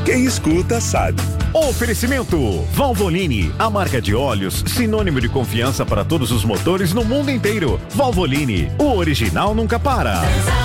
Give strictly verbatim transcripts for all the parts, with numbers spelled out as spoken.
Quem escuta sabe. Oferecimento Valvoline, a marca de óleos sinônimo de confiança para todos os motores no mundo inteiro. Valvoline, o original nunca para.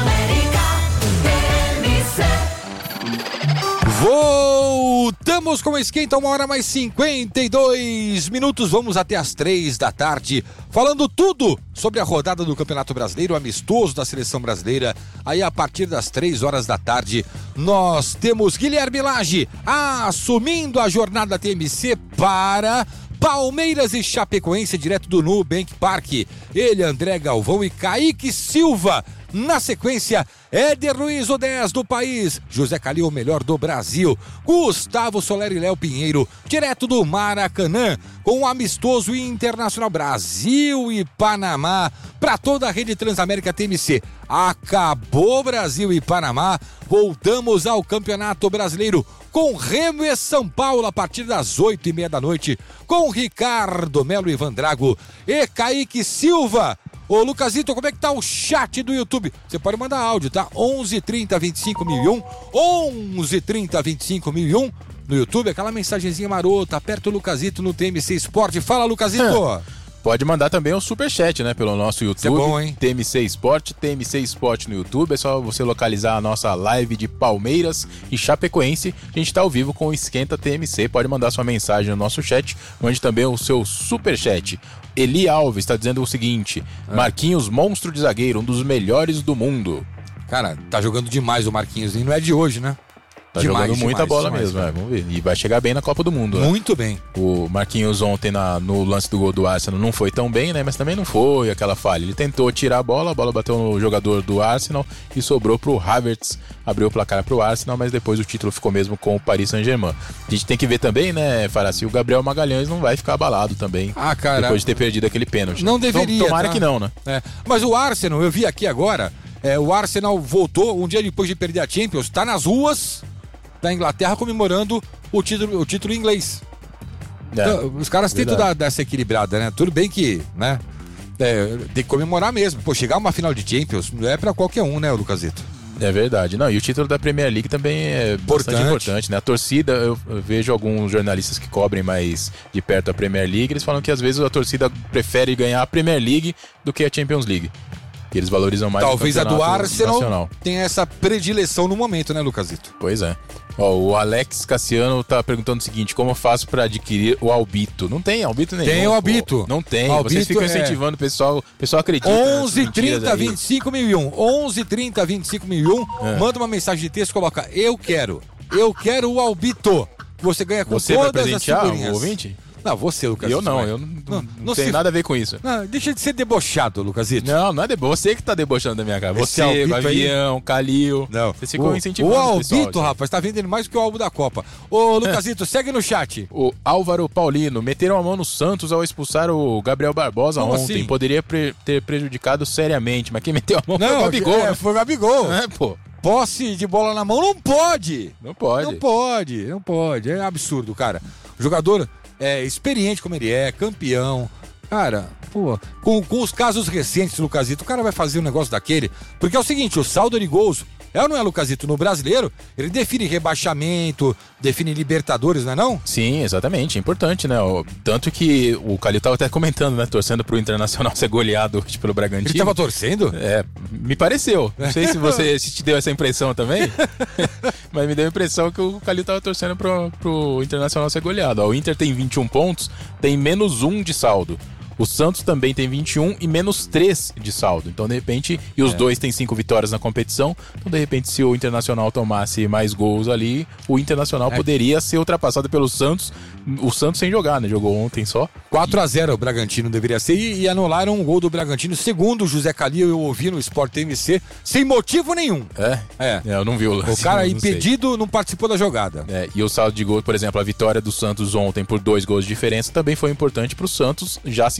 Voltamos com o Esquenta, uma hora mais cinquenta e dois minutos. Vamos até as três da tarde, falando tudo sobre a rodada do Campeonato Brasileiro, amistoso da Seleção Brasileira. Aí a partir das três horas da tarde, nós temos Guilherme Lage assumindo a jornada T M C para Palmeiras e Chapecoense, direto do Nubank Park. Ele, André Galvão e Kaique Silva. Na sequência, Éder Luiz, o dez do país, José Calil, o melhor do Brasil, Gustavo Soler e Léo Pinheiro, direto do Maracanã, com o amistoso Internacional Brasil e Panamá, para toda a rede Transamérica T M C. Acabou Brasil e Panamá, voltamos ao Campeonato Brasileiro, com Remo e São Paulo, a partir das oito e meia da noite, com Ricardo Melo e Vandrago e Kaique Silva. Ô Lucasito, como é que tá o chat do YouTube? Você pode mandar áudio, tá? onze trinta vinte e cinco mil e um, onze trinta vinte e cinco mil e um no YouTube, aquela mensagenzinha marota, aperta o Lucasito no T M C Esporte. Fala, Lucasito! É. Pode mandar também um superchat, né, pelo nosso YouTube. Isso é bom, hein? T M C Esporte, T M C Esporte no YouTube. É só você localizar a nossa live de Palmeiras e Chapecoense. A gente tá ao vivo com o Esquenta T M C. Pode mandar sua mensagem no nosso chat. Mande também o seu superchat. Eli Alves está dizendo o seguinte: ah. Marquinhos, monstro de zagueiro, um dos melhores do mundo. Cara, tá jogando demais o Marquinhos, e não é de hoje, né? Tá demais, jogando muita demais, bola demais, mesmo, é, vamos ver. E vai chegar bem na Copa do Mundo. Muito né? bem. O Marquinhos ontem na, no lance do gol do Arsenal não foi tão bem, né? Mas também não foi aquela falha. Ele tentou tirar a bola, a bola bateu no jogador do Arsenal e sobrou pro Havertz. Abriu o placar pro Arsenal, mas depois o título ficou mesmo com o Paris Saint-Germain. A gente tem que ver também, né, Fará, o Gabriel Magalhães não vai ficar abalado também. Ah, cara. Depois de ter perdido aquele pênalti. Não deveria. Tomara tá? que não, né? É. Mas o Arsenal, eu vi aqui agora, é, o Arsenal voltou um dia depois de perder a Champions, tá nas ruas da Inglaterra comemorando o título, o título inglês. É, então, os caras têm tudo dessa equilibrada, né? Tudo bem que, né? É, tem que comemorar mesmo. Pô, chegar a uma final de Champions não é pra qualquer um, né, Lucasito? É verdade. Não, e o título da Premier League também é importante. bastante importante, né? A torcida, eu, eu vejo alguns jornalistas que cobrem mais de perto a Premier League, eles falam que às vezes a torcida prefere ganhar a Premier League do que a Champions League. Que eles valorizam mais Talvez o a do Arsenal nacional. Tenha essa predileção no momento, né, Lucasito? Pois é. Ó, o Alex Cassiano tá perguntando o seguinte: como eu faço pra adquirir o Albito? Não tem Albito nenhum. Tem o Albito. Pô. Não tem. Albito. Vocês ficam é... incentivando o pessoal. O pessoal acredita. onze trinta vinte e cinco mil e um. onze trinta vinte e cinco mil e um. É. Manda uma mensagem de texto, coloca: eu quero. Eu quero o Albito. Você ganha com Você todas vai presentear as figurinhas. o ouvinte? Não, você, Lucas. Eu não, eu não, não, não, não tem se... nada a ver com isso. Não, deixa de ser debochado, Lucasito. Não, não é debochado. Você que tá debochando da minha cara. Você, o Avião, Calil. Não. Você ficou o, incentivando o Albito, o pessoal, rapaz, tá vendendo mais que o álbum da Copa. Ô, Lucasito, segue no chat. O Álvaro Paulino, meteram a mão no Santos ao expulsar o Gabriel Barbosa Como ontem. Assim? Poderia pre- ter prejudicado seriamente, mas quem meteu a mão não, foi o Gabigol. É, foi o Gabigol. É, pô. Posse de bola na mão não pode. Não pode. Não pode, não pode. É absurdo, cara. O jogador é experiente como ele é, campeão. Cara, pô, com, com os casos recentes, Lucasito, o cara vai fazer um negócio daquele. Porque é o seguinte, o saldo de gols, é ou não é, Lucasito? No brasileiro, ele define rebaixamento, define Libertadores, não é não? Sim, exatamente, é importante, né? Tanto que o Calil tava até comentando, né? Torcendo pro Internacional ser goleado hoje pelo Bragantino. Ele tava torcendo? É, me pareceu. Não sei se você se te deu essa impressão também, mas me deu a impressão que o Calil tava torcendo pro, pro Internacional ser goleado. Ó, o Inter tem vinte e um pontos, tem menos um de saldo. O Santos também tem vinte e um e menos três de saldo. Então, de repente, e os é. dois têm cinco vitórias na competição. Então, de repente, se o Internacional tomasse mais gols ali, o Internacional é. poderia ser ultrapassado pelo Santos. O Santos sem jogar, né? Jogou ontem só. quatro a zero o Bragantino deveria ser. E, e anularam um gol do Bragantino. Segundo o José Calil, eu ouvi no Sport T M C, sem motivo nenhum. É? É. é eu não vi o lance. O cara impedido não, não participou da jogada. É, e o saldo de gol, por exemplo, a vitória do Santos ontem por dois gols de diferença também foi importante pro Santos já se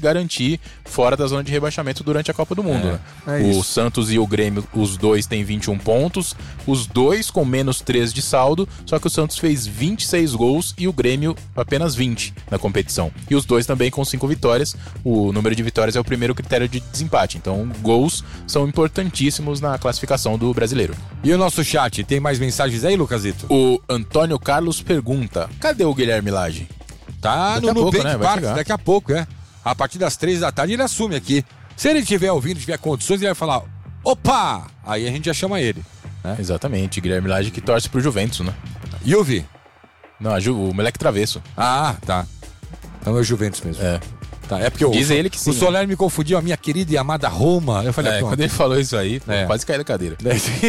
garantir fora da zona de rebaixamento durante a Copa do Mundo. É, né? é o isso. Santos e o Grêmio, os dois têm vinte e um pontos, os dois com menos três de saldo, só que o Santos fez vinte e seis gols e o Grêmio apenas vinte na competição. E os dois também com cinco vitórias. O número de vitórias é o primeiro critério de desempate. Então, gols são importantíssimos na classificação do brasileiro. E o nosso chat, tem mais mensagens aí, Lucasito? O Antônio Carlos pergunta: cadê o Guilherme Lage? Tá Daqui no a pouco, Nubank né? Vai Park, chegar. daqui a pouco, é. A partir das três da tarde ele assume aqui. Se ele estiver ouvindo, tiver condições, ele vai falar: opa! Aí a gente já chama ele. Né? Exatamente, Guilherme Lage que torce pro Juventus, né? Juve? Não, a Ju, o moleque travesso. Ah, tá. Então é o Juventus mesmo. É. Tá, é porque o, Diz ele que sim, o Soler me confundiu, a minha querida e amada Roma. Eu falei, É, pronto. quando ele falou isso aí, É. quase caí da cadeira.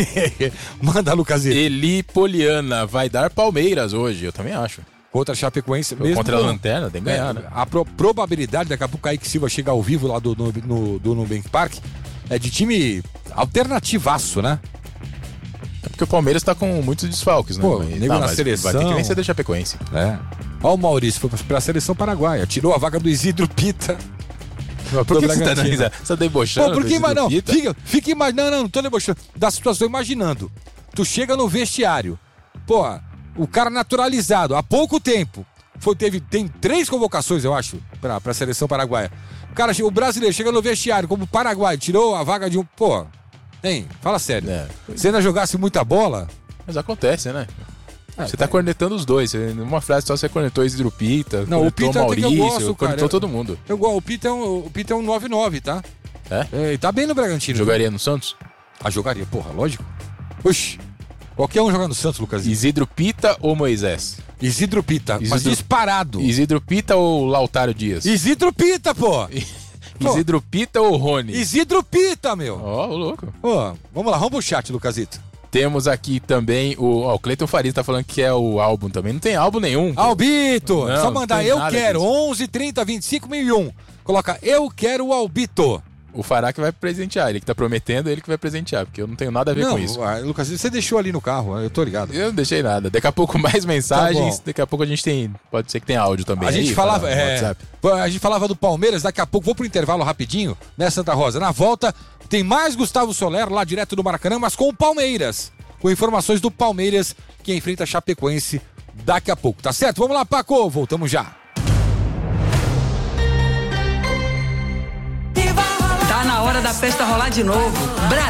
Manda, Lucasito. Eli Poliana vai dar Palmeiras hoje, eu também acho. Contra a Chapecoense mesmo. Contra a Lanterna, tem que ganhar, É, né? a pro- probabilidade daqui a pouco o Kaique Silva chegar ao vivo lá do, no, no, do Nubank Park é de time alternativaço, né? É porque o Palmeiras tá com muitos desfalques, né? Pô, Mas- nego tá, na mas seleção. Vai ter que vencer da Chapecoense. É. Ó, o Maurício foi pra seleção paraguaia, tirou a vaga do Isidro Pita. Por que, do que você tá, Bragantino. dando- você tá debochando? Pô, porque, desse mas não, Pita? fica, fica imaginando, não, não tô debochando, da situação, imaginando. Tu chega no vestiário, pô, o cara naturalizado, há pouco tempo, foi, teve, tem três convocações, eu acho, pra, pra seleção paraguaia. O cara, o brasileiro chega no vestiário como Paraguai, tirou a vaga de um, pô, hein, fala sério. É. Se ainda jogasse muita bola... Mas acontece, né? Ah, Você tá cornetando os dois. Você- Numa frase só você cornetou o Isidro Pita, Não, o cornetou Pita até que eu Maurício, gosto, cara. cornetou todo mundo. Eu, go- o Pita é um, o Pita é um nove nove, tá? É? É, e tá bem no Bragantino. Jogaria no Santos? Ah, jogaria, porra, lógico. Oxi, qualquer um jogando no Santos, Lucas. Isidro Pita ou Moisés? Isidro Pita, mas Isidro- disparado. Isidro Pita ou Lautaro Dias? Isidro Pita, pô! Pô. Isidro Pita ou Rony? Isidro Pita, meu! Ó, o louco. Pô, vamos lá, vamos pro chat, Lucasito. Temos aqui também o... Ó, o Cleiton Faria tá falando que é o álbum também. Não tem álbum nenhum. pô. Albito! Não, Só não mandar tem eu nada quero, disso. onze, trinta, vinte e cinco, mil e um. Coloca eu quero o Albito. O Fará que vai presentear. Ele que tá prometendo, ele que vai presentear. Porque eu não tenho nada a ver Não, com isso. ah, Lucas, você deixou ali no carro, eu tô ligado. Eu não deixei nada. Daqui a pouco mais mensagens. Tá bom. Daqui a pouco a gente tem... Pode ser que tenha áudio também. A gente aí, falava, Fará, no é, WhatsApp. a gente falava do Palmeiras, daqui a pouco, vou pro intervalo rapidinho, né, Santa Rosa? Na volta, tem mais Gustavo Soler lá direto do Maracanã, mas com o Palmeiras. Com informações do Palmeiras, que enfrenta a Chapecoense daqui a pouco, tá certo? Vamos lá, Paco, voltamos já. Tá na hora da festa rolar de novo. Bra